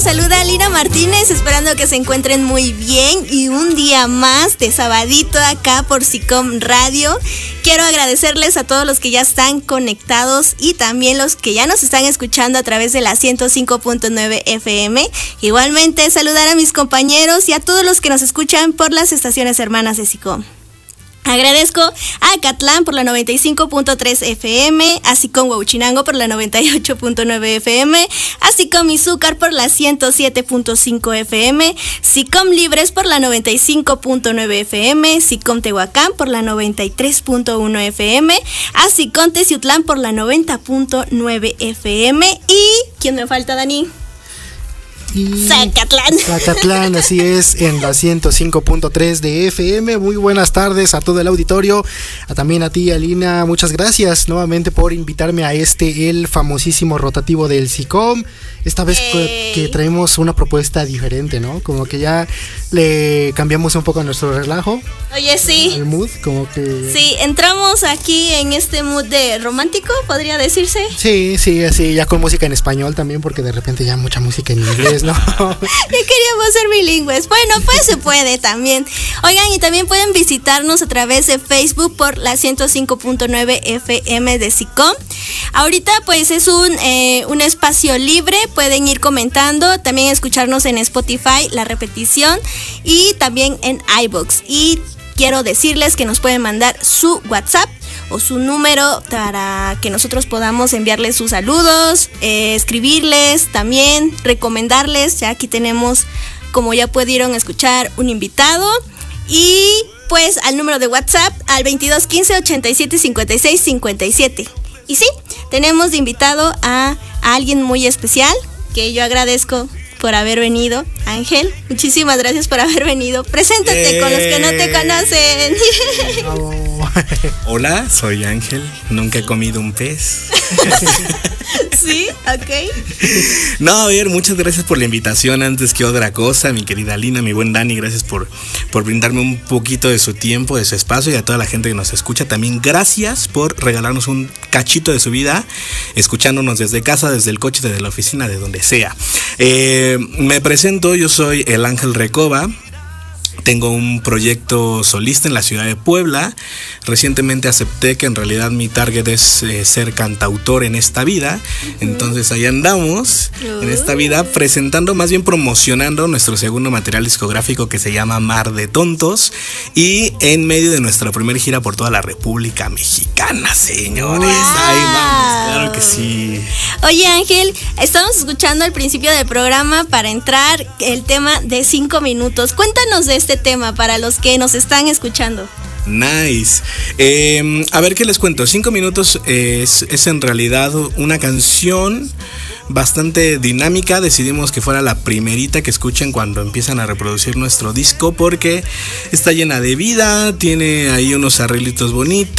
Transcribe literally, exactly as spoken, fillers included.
saluda Lina Martínez, esperando que se encuentren muy bien y un día más de sabadito acá por SICOM Radio. Quiero agradecerles a todos los que ya están conectados y también los que ya nos están escuchando a través de la ciento cinco punto nueve F M. Igualmente saludar a mis compañeros y a todos los que nos escuchan por las estaciones hermanas de SICOM. Agradezco a Acatlán por la noventa y cinco punto tres F M, a SICOM Huauchinango por la noventa y ocho punto nueve F M, a SICOM Izúcar por la ciento siete punto cinco F M, SICOM Libres por la noventa y cinco punto nueve F M, SICOM Tehuacán por la noventa y tres punto uno F M, a SICOM Teciutlán por la noventa punto nueve F M y... ¿quién me falta, Dani? Y Zacatlán. Zacatlán, así es, en la ciento cinco punto tres de F M. Muy buenas tardes a todo el auditorio, a, también a ti, Alina, muchas gracias nuevamente por invitarme a este, el famosísimo rotativo del SICOM. Esta vez que, que traemos una propuesta diferente, ¿no? Como que ya le cambiamos un poco a nuestro relajo. Oye, sí. El mood, como que... Sí, entramos aquí en este mood de romántico, podría decirse. Sí, sí, así, ya con música en español también, porque de repente ya mucha música en inglés, ¿no? Ya queríamos ser bilingües. Bueno, pues se puede también. Oigan, y también pueden visitarnos a través de Facebook por la ciento cinco punto nueve F M de SICOM. Ahorita pues es un, eh, un espacio libre, pueden ir comentando, también escucharnos en Spotify, la repetición, y también en iVoox. Y quiero decirles que nos pueden mandar su WhatsApp o su número para que nosotros podamos enviarles sus saludos, eh, escribirles, también recomendarles. Ya aquí tenemos, como ya pudieron escuchar, un invitado. Y pues al número de WhatsApp al veintidós quince ochenta y siete cincuenta y seis cincuenta y siete. Y sí, tenemos de invitado a, a alguien muy especial que yo agradezco por haber venido. Ángel, muchísimas gracias por haber venido. Preséntate eh... con los que no te conocen. Oh. Hola, soy Ángel, nunca he comido un pez. Sí, ok. No, a ver, muchas gracias por la invitación antes que otra cosa, mi querida Lina, mi buen Dani, gracias por, por brindarme un poquito de su tiempo, de su espacio, y a toda la gente que nos escucha también, gracias por regalarnos un cachito de su vida, escuchándonos desde casa, desde el coche, desde la oficina, de donde sea. Eh, me presento, yo soy el Ángel Recoba. Tengo un proyecto solista en la ciudad de Puebla. Recientemente acepté que en realidad mi target es eh, ser cantautor en esta vida. Uh-huh. Entonces ahí andamos uh-huh. en esta vida presentando, más bien promocionando nuestro segundo material discográfico que se llama Mar de Tontos. Y en medio de nuestra primera gira por toda la República Mexicana, señores. Wow. Ahí vamos, claro que sí. Oye, Ángel, estamos escuchando al principio del programa para entrar el tema de cinco minutos. Cuéntanos de este tema para los que nos están escuchando. Nice. Eh, a ver, ¿qué les cuento? Cinco minutos es, es en realidad una canción bastante dinámica. Decidimos que fuera la primerita que escuchen cuando empiezan a reproducir nuestro disco, porque está llena de vida, tiene ahí unos arreglitos bonitos.